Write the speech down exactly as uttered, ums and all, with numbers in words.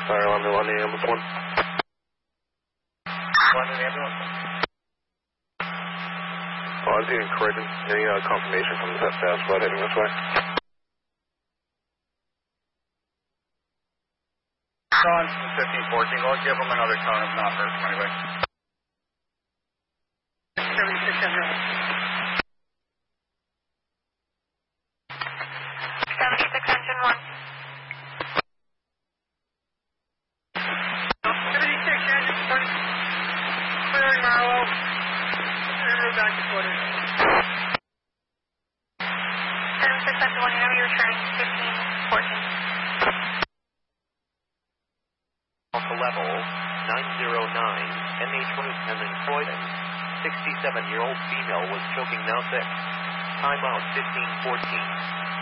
Fire alarm to London ambulance one. London ambulance. Oh, I was getting Croydon. Any uh, confirmation from that fast flood heading this way? Sean, fifteen fourteen. We'll give them another tone of not hurt anyway. seventy-six hundred. seventy-six engine one. seventy-six engine one. Clearing Marlow. Clearing back to quarters. seventy-six engine one, you know you're returning fifteen fourteen. Alpha level nine zero nine, M H one in Croydon. sixty-seven-year-old female was choking now six. Timeout fifteen fourteen.